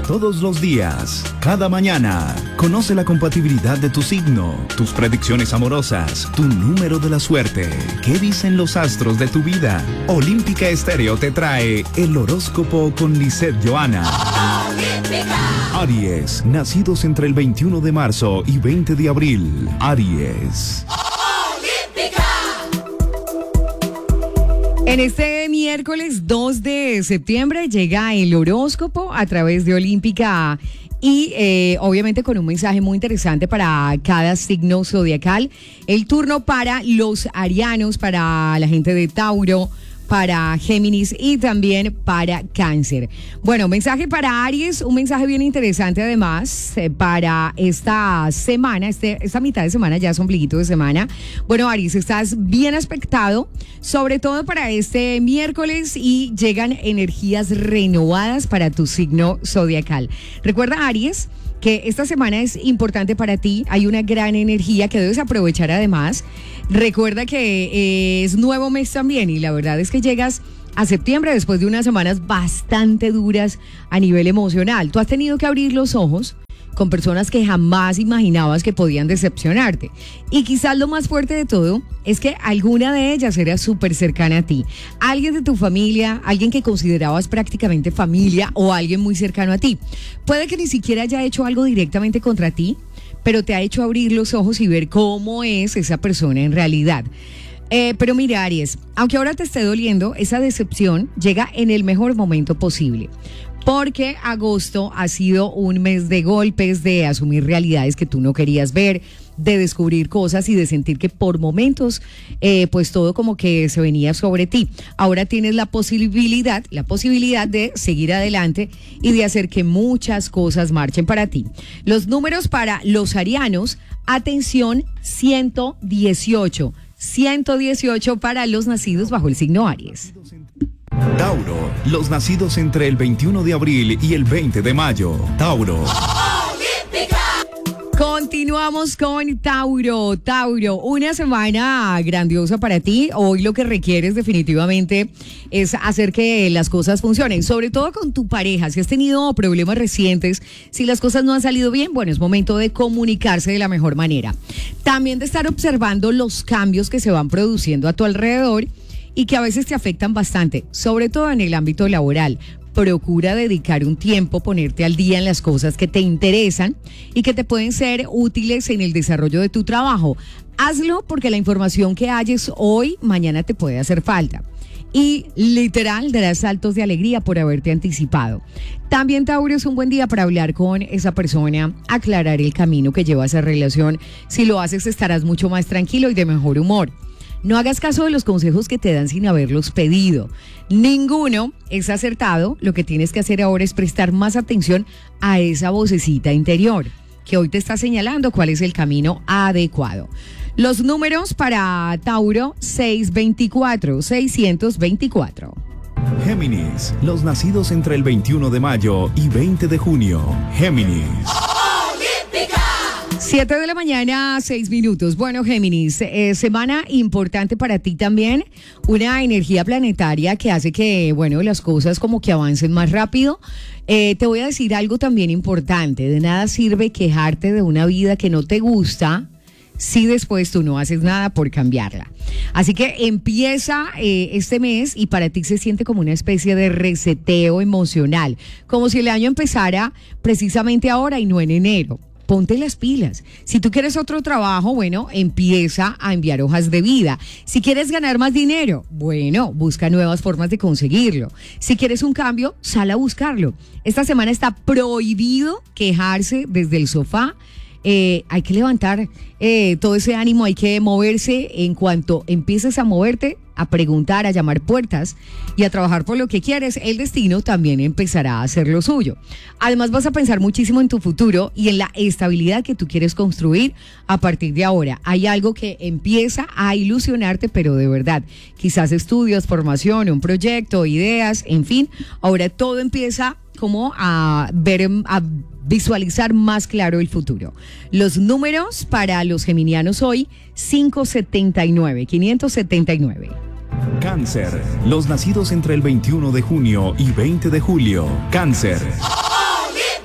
Todos los días, cada mañana, conoce la compatibilidad de tu signo, tus predicciones amorosas, tu número de la suerte. ¿Qué dicen los astros de tu vida? Olímpica Estéreo te trae el horóscopo con Lisette Johanna. Aries, nacidos entre el 21 de marzo y 20 de abril. Aries. En este miércoles 2 de septiembre llega el horóscopo a través de Olímpica y obviamente con un mensaje muy interesante para cada signo zodiacal. El turno para los arianos, para la gente de Tauro, para Géminis y también para Cáncer. Bueno, mensaje para Aries, un mensaje bien interesante además para esta semana, esta mitad de semana, ya es ombliguito de semana. Bueno, Aries, estás bien aspectado, sobre todo para este miércoles y llegan energías renovadas para tu signo zodiacal. Recuerda, Aries, que esta semana es importante para ti, hay una gran energía que debes aprovechar además. Recuerda que es nuevo mes también y la verdad es que llegas a septiembre después de unas semanas bastante duras a nivel emocional. Tú has tenido que abrir los ojos con personas que jamás imaginabas que podían decepcionarte. Y quizás lo más fuerte de todo es que alguna de ellas era súper cercana a ti. Alguien de tu familia, alguien que considerabas prácticamente familia o alguien muy cercano a ti. Puede que ni siquiera haya hecho algo directamente contra ti, pero te ha hecho abrir los ojos y ver cómo es esa persona en realidad. Pero mira, Aries, aunque ahora te esté doliendo, esa decepción llega en el mejor momento posible. Porque agosto ha sido un mes de golpes, de asumir realidades que tú no querías ver, de descubrir cosas y de sentir que por momentos pues todo como que se venía sobre ti. Ahora tienes la posibilidad de seguir adelante y de hacer que muchas cosas marchen para ti. Los números para los arianos, atención, 118 para los nacidos bajo el signo Aries. Tauro, los nacidos entre el 21 de abril y el 20 de mayo. Tauro. Continuamos con Tauro. Tauro, una semana grandiosa para ti. Hoy lo que requieres definitivamente es hacer que las cosas funcionen, sobre todo con tu pareja. Si has tenido problemas recientes, si las cosas no han salido bien, bueno, es momento de comunicarse de la mejor manera. También de estar observando los cambios que se van produciendo a tu alrededor y que a veces te afectan bastante, sobre todo en el ámbito laboral. Procura dedicar un tiempo, ponerte al día en las cosas que te interesan y que te pueden ser útiles en el desarrollo de tu trabajo. Hazlo porque la información que halles hoy, mañana te puede hacer falta. Y literal darás saltos de alegría por haberte anticipado. También, Tauro, es un buen día para hablar con esa persona, aclarar el camino que lleva esa relación. Si lo haces, estarás mucho más tranquilo y de mejor humor. No hagas caso de los consejos que te dan sin haberlos pedido. Ninguno es acertado. Lo que tienes que hacer ahora es prestar más atención a esa vocecita interior que hoy te está señalando cuál es el camino adecuado. Los números para Tauro, 624. Géminis, los nacidos entre el 21 de mayo y 20 de junio. Géminis. 7 de la mañana, 6 minutos. Bueno, Géminis, semana importante para ti también. Una energía planetaria que hace que, bueno, las cosas como que avancen más rápido. Te voy a decir algo también importante. De nada sirve quejarte de una vida que no te gusta si después tú no haces nada por cambiarla. Así que empieza este mes y para ti se siente como una especie de reseteo emocional. Como si el año empezara precisamente ahora y no en enero. Ponte las pilas. Si tú quieres otro trabajo, bueno, empieza a enviar hojas de vida. Si quieres ganar más dinero, bueno, busca nuevas formas de conseguirlo. Si quieres un cambio, sal a buscarlo. Esta semana está prohibido quejarse desde el sofá. Hay que levantar todo ese ánimo, hay que moverse. En cuanto empieces a moverte, a preguntar, a llamar puertas y a trabajar por lo que quieres, el destino también empezará a hacer lo suyo. Además vas a pensar muchísimo en tu futuro y en la estabilidad que tú quieres construir a partir de ahora. Hay algo que empieza a ilusionarte, pero de verdad, quizás estudios, formación, un proyecto, ideas, en fin, ahora todo empieza como a ver, a visualizar más claro el futuro. Los números para los geminianos hoy, 579. Cáncer, los nacidos entre el 21 de junio y 20 de julio. Cáncer.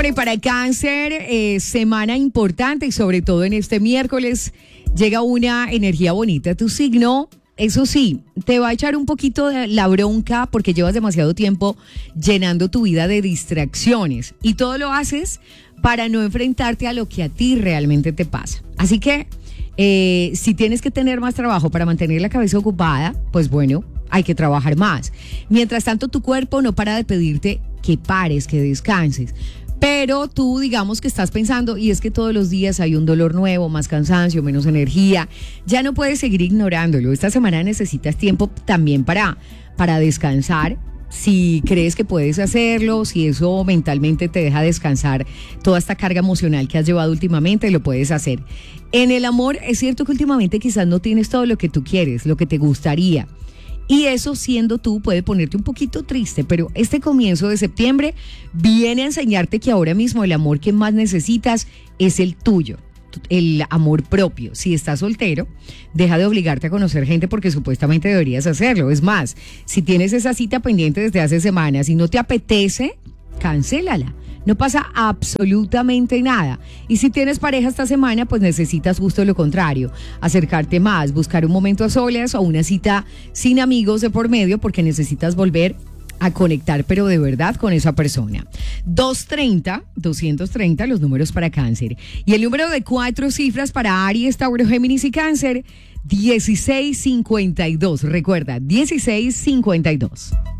Bueno, y para Cáncer, semana importante y sobre todo en este miércoles llega una energía bonita a tu signo. Eso sí, te va a echar un poquito de la bronca porque llevas demasiado tiempo llenando tu vida de distracciones y todo lo haces para no enfrentarte a lo que a ti realmente te pasa. Así que si tienes que tener más trabajo para mantener la cabeza ocupada, pues bueno, hay que trabajar más. Mientras tanto, tu cuerpo no para de pedirte que pares, que descanses. Pero tú digamos que estás pensando, y es que todos los días hay un dolor nuevo, más cansancio, menos energía. Ya no puedes seguir ignorándolo. Esta semana necesitas tiempo también para descansar. Si crees que puedes hacerlo, si eso mentalmente te deja descansar toda esta carga emocional que has llevado últimamente, lo puedes hacer. En el amor, es cierto que últimamente quizás no tienes todo lo que tú quieres, lo que te gustaría. Y eso, siendo tú, puede ponerte un poquito triste, pero este comienzo de septiembre viene a enseñarte que ahora mismo el amor que más necesitas es el tuyo, el amor propio. Si estás soltero, deja de obligarte a conocer gente porque supuestamente deberías hacerlo. Es más, si tienes esa cita pendiente desde hace semanas y no te apetece, cancélala. No pasa absolutamente nada. Y si tienes pareja esta semana, pues necesitas justo lo contrario, acercarte más, buscar un momento a solas o una cita sin amigos de por medio porque necesitas volver a conectar, pero de verdad, con esa persona. 230, los números para Cáncer. Y el número de 4 cifras para Aries, Tauro, Géminis y Cáncer, 1652. Recuerda, 1652.